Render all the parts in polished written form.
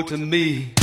to me.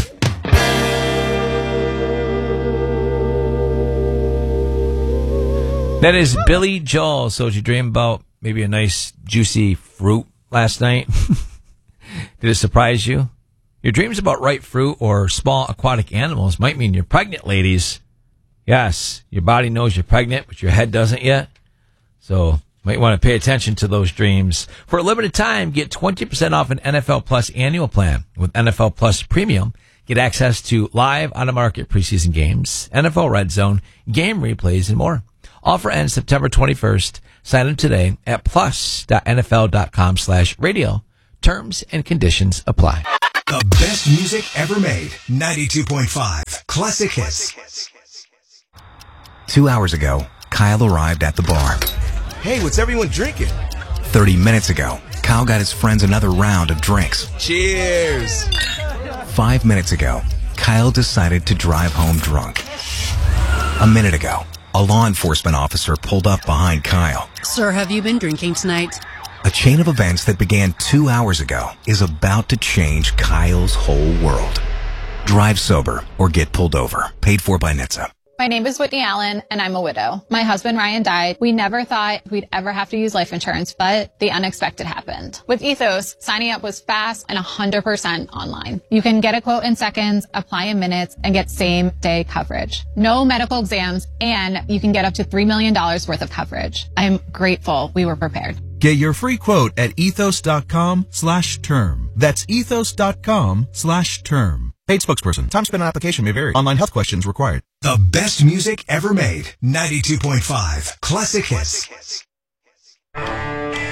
That is Billy Joel. So did you dream about maybe a nice juicy fruit last night? Did it surprise you? Your dreams about ripe fruit or small aquatic animals might mean you're pregnant, ladies. Yes, your body knows you're pregnant, but your head doesn't yet. So might want to pay attention to those dreams. For a limited time, get 20% off an NFL Plus annual plan. With NFL Plus Premium, get access to live on-the-market preseason games, NFL Red Zone, game replays, and more. Offer ends September 21st. Sign up today at plus.nfl.com/radio. Terms and conditions apply. The best music ever made. 92.5 Classic Hits. 2 hours ago, Kyle arrived at the bar. Hey, what's everyone drinking? 30 minutes ago, Kyle got his friends another round of drinks. Cheers! 5 minutes ago, Kyle decided to drive home drunk. A minute ago, a law enforcement officer pulled up behind Kyle. Sir, have you been drinking tonight? A chain of events that began 2 hours ago is about to change Kyle's whole world. Drive sober or get pulled over. Paid for by NHTSA. My name is Whitney Allen, and I'm a widow. My husband, Ryan, died. We never thought we'd ever have to use life insurance, but the unexpected happened. With Ethos, signing up was fast and 100% online. You can get a quote in seconds, apply in minutes, and get same-day coverage. No medical exams, and you can get up to $3 million worth of coverage. I'm grateful we were prepared. Get your free quote at ethos.com/term. That's ethos.com/term. Paid spokesperson. Time spent on application may vary. Online health questions required. The best music ever made. 92.5 Classic Hits.